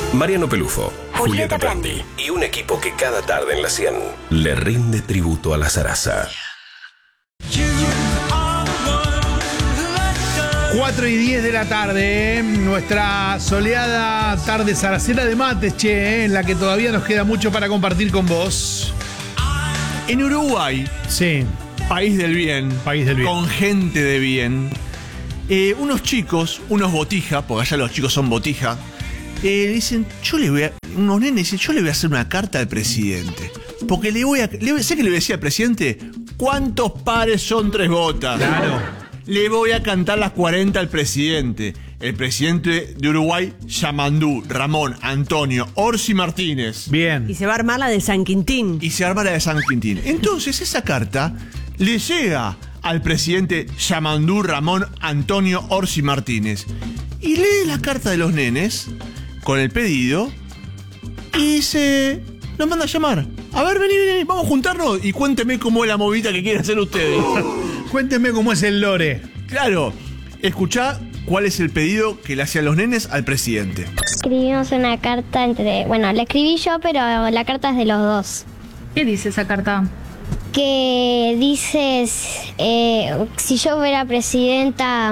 Mariano Pelufo, Julieta Prandi y un equipo que cada tarde en la 100 le rinde tributo a la zaraza. 4:10 de la tarde, nuestra soleada tarde zaracera de mates, en la que todavía nos queda mucho para compartir con vos. En Uruguay, Sí, país del bien, con gente de bien, unos chicos, unos botija, porque allá los chicos son botija, dicen, unos nenes dicen, yo le voy a hacer una carta al presidente, porque sé que le voy a decir al presidente, ¿cuántos pares son 3 botas? claro. Le voy a cantar las 40 al presidente. El presidente de Uruguay, Yamandú, Ramón, Antonio, Orsi Martínez. Bien. Y se va a armar la de San Quintín. Y se arma la de San Quintín. Entonces esa carta le llega al presidente Yamandú, Ramón, Antonio, Orsi Martínez. Y lee la carta de los nenes con el pedido y nos manda a llamar. A ver, vení, vamos a juntarnos y cuénteme cómo es la movida que quieren hacer ustedes. Cuéntenme cómo es el lore. Claro, escuchá cuál es el pedido que le hacían los nenes al presidente. Escribimos una carta la escribí yo, pero la carta es de los dos. ¿Qué dice esa carta? Que dices, si yo fuera presidenta,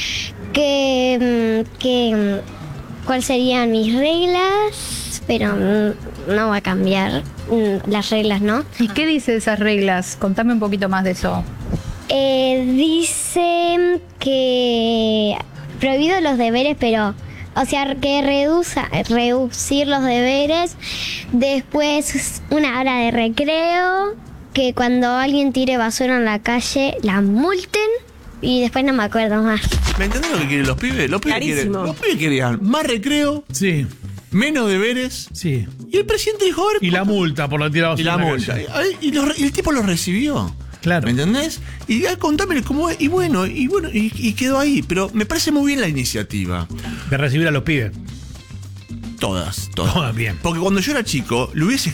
¿cuáles serían mis reglas? Pero no va a cambiar las reglas, ¿no? ¿Y qué dice esas reglas? Contame un poquito más de eso. Dicen que prohibido los deberes, pero, o sea, que reducir los deberes, después una hora de recreo, que cuando alguien tire basura en la calle la multen, y después no me acuerdo más. ¿Me entendés lo que quieren los pibes? Los pibes querían más recreo, Sí, menos deberes. sí. Y el presidente dijo, a ver, Y la multa por la tirada y la multa. Y el tipo lo recibió. Claro. ¿Me entendés? Y contame cómo es. Y quedó ahí. Pero me parece muy bien la iniciativa. De recibir a los pibes. Todas. Todas bien. Porque cuando yo era chico, lo hubiese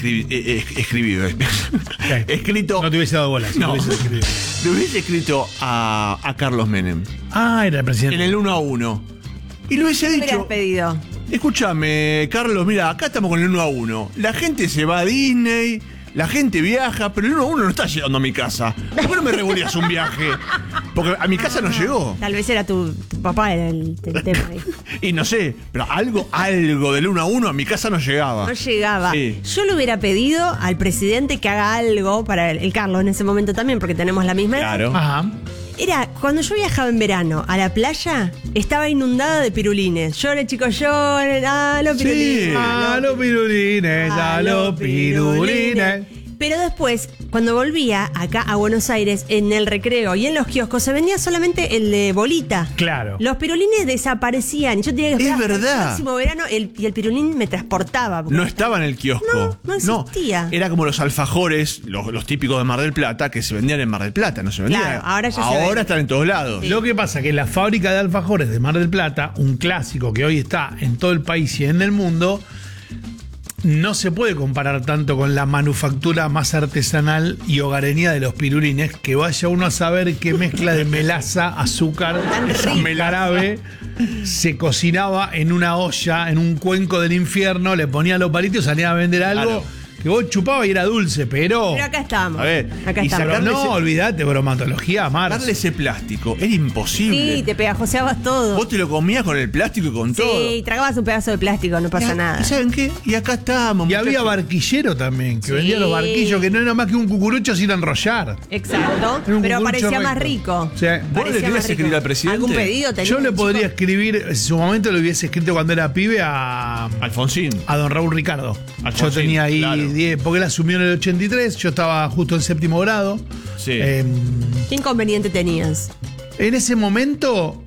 escrito. No te hubiese dado bola. Si No. lo hubiese escrito. Le hubiese escrito a Carlos Menem. Ah, era el presidente. En el 1-1. Y lo hubiese ¿Qué hubieras dicho. pedido? Escúchame, Carlos, mira, acá estamos con el 1-1. La gente se va a Disney, la gente viaja, pero el 1-1 no está llegando a mi casa. ¿Por qué no me revolvías un viaje? Porque a mi casa no llegó. Tal vez era tu papá el tema ahí. Y no sé, pero algo del 1-1 a mi casa no llegaba. No llegaba. Sí. Yo le hubiera pedido al presidente que haga algo para el Carlos en ese momento también, porque tenemos la misma edad. Claro. Ajá. Era, cuando yo viajaba en verano a la playa, estaba inundada de pirulines. Lloren, chicos, lloren, los pirulines. Sí. A los pirulines, a los pirulines. Pero después, cuando volvía acá a Buenos Aires, en el recreo y en los kioscos, se vendía solamente el de bolita. Claro. Los pirulines desaparecían. Yo tenía que Es esperar hasta verdad. el próximo verano y el pirulín me transportaba. No estaba en el kiosco. No existía. Era como los alfajores, los típicos de Mar del Plata, que se vendían en Mar del Plata, no se vendían. Claro, ahora ya se venden. están en todos lados. Lo que pasa que la fábrica de alfajores de Mar del Plata, un clásico que hoy está en todo el país y en el mundo, no se puede comparar tanto con la manufactura más artesanal y hogareña de los pirulines, que vaya uno a saber qué mezcla de melaza, azúcar, jarabe se cocinaba en una olla, en un cuenco del infierno, le ponían los palitos y salían a vender algo. Claro. Que vos chupabas y era dulce, pero acá estamos. A ver, acá y estamos. sacarle no, olvídate, bromatología, Mars. Darle ese plástico era imposible. Sí, te pegajoseabas todo. Vos te lo comías con el plástico y con todo. Sí, tragabas un pedazo de plástico, no pasa nada. ¿Y saben qué? Y acá estamos. Y había muchachos. barquillero también, que Sí. vendía los barquillos, que no era más que un cucurucho sin enrollar. Exacto, Era un pero cucurucho parecía más recto. rico. O sea, ¿Vos le Parecía querías más rico. escribir al presidente? ¿Algún pedido tenías, yo le podría chico? escribir, en su momento lo hubiese escrito cuando era pibe a Alfonsín. don Raúl Ricardo. Alfonsín, Yo tenía ahí claro. 10, porque él asumió en el 83, yo estaba justo en 7º grado. Sí. ¿Qué inconveniente tenías? En ese momento,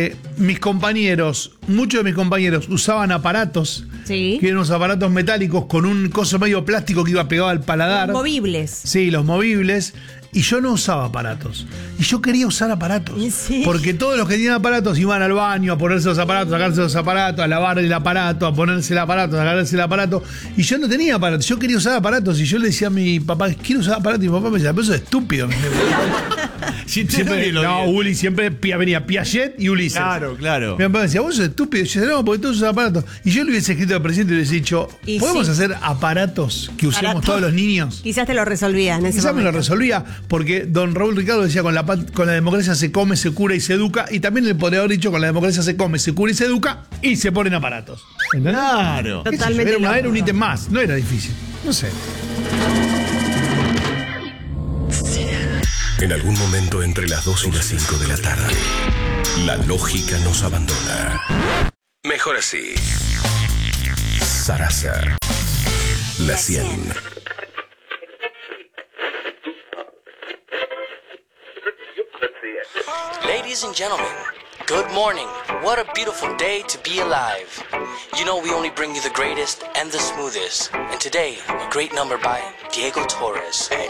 muchos de mis compañeros usaban aparatos, Sí. que eran unos aparatos metálicos con un coso medio plástico que iba pegado al paladar. Movibles. Sí, los movibles. y yo no usaba aparatos. Y yo quería usar aparatos. Sí. Porque todos los que tenían aparatos iban al baño a ponerse los aparatos, a sacarse los aparatos, a lavar el aparato, a ponerse el aparato, a sacarse el aparato. Y yo no tenía aparatos, yo quería usar aparatos. Y yo le decía a mi papá, quiero usar aparatos. Y mi papá me decía, pero eso es estúpido. Uli siempre venía Piaget y Ulises. Claro. Mi papá me decía, vos sos estúpido. Y yo decía, no, porque todos usan aparatos. Y yo le hubiese escrito al presidente y le hubiese dicho, Y ¿podemos sí. hacer aparatos que usemos ¿Aparatos? todos los niños? Quizás te lo resolvía en ese Quizás me lo momento. resolvía, porque don Raúl Ricardo decía, con la democracia se come, se cura y se educa, y también le podría haber dicho, con la democracia se come, se cura y se educa, y se ponen aparatos. ¿Entendés? Claro. Qué sé yo, Totalmente era loco. un ítem más, no era difícil. No sé. En algún momento entre las 2 y las 5 de la tarde, la lógica nos abandona. Mejor así. Sarasa. La 100. Ladies and gentlemen, good morning. What a beautiful day to be alive. You know we only bring you the greatest and the smoothest. And today, a great number by Diego Torres.